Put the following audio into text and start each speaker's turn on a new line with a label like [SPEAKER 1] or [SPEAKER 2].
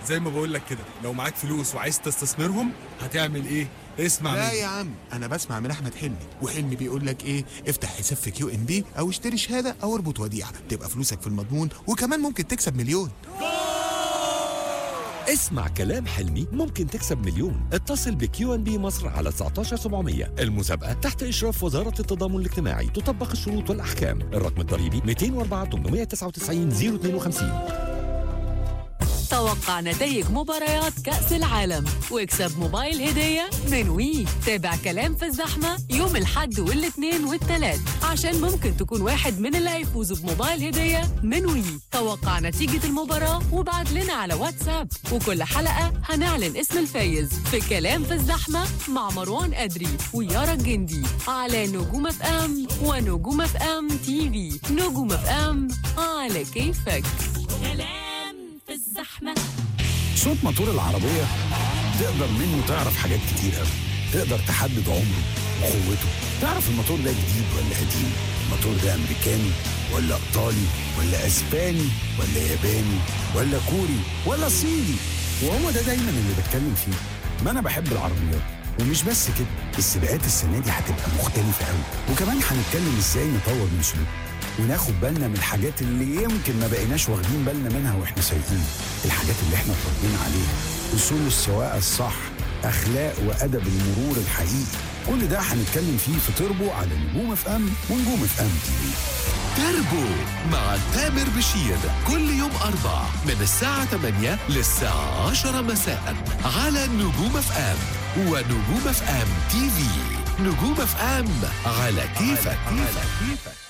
[SPEAKER 1] زي ما بقول لك كده، لو معاك فلوس وعايز تستثمرهم هتعمل ايه؟ اسمع
[SPEAKER 2] لا
[SPEAKER 1] مني.
[SPEAKER 2] يا عم، انا بسمع من احمد حلمي، وحلمي بيقول لك ايه؟ افتح حساب في QNB او اشتري شهاده او اربط وديعه، تبقى فلوسك في المضمون وكمان ممكن تكسب مليون.
[SPEAKER 3] اسمع كلام حلمي ممكن تكسب مليون. اتصل بكيو ان بي مصر على 19700. المسابقة تحت إشراف وزارة التضامن الاجتماعي، تطبق الشروط والأحكام. الرقم الضريبي 204 899 052.
[SPEAKER 4] توقع نتائج مباريات كأس العالم واكسب موبايل هدية من وي. تابع كلام في الزحمة يوم الحد والاثنين والثلاث عشان ممكن تكون واحد من اللي هيفوزوا بموبايل هدية من وي. توقع نتيجة المباراة وبعت لنا على واتساب، وكل حلقة هنعلن اسم الفايز في كلام في الزحمة مع مروان أدري ويارا الجندي على نجوم اف ام ونجوم اف ام تي في. نجوم اف ام على كيفك. في الزحمة.
[SPEAKER 5] صوت موتور العربية تقدر منه تعرف حاجات كتير قوي. تقدر تحدد عمره وقوته، تعرف الموتور ده جديد ولا قديم، الموتور ده أمريكاني ولا إيطالي ولا أسباني ولا ياباني ولا كوري ولا صيني. وهو ده دايما اللي بتكلم فيه. ما أنا بحب العربيات. ومش بس كده، السباقات السنة دي هتبقى مختلفة قوي. وكمان هنتكلم ازاي نطور من سلوكنا وناخد بالنا من الحاجات اللي يمكن ما بقيناش واخدين بالنا منها واحنا سايقين. الحاجات اللي احنا اتربينا عليها، اصول السواقه الصح، اخلاق وادب المرور الحقيقي. كل ده هنتكلم فيه في تربو على نجوم اف ام ونجوم اف ام تي في.
[SPEAKER 6] تربو مع تامر بشير كل يوم أربع من الساعة 8 للساعة 10 مساء على نجوم اف ام ونجوم اف ام تي في. نجوم اف ام على كيفك.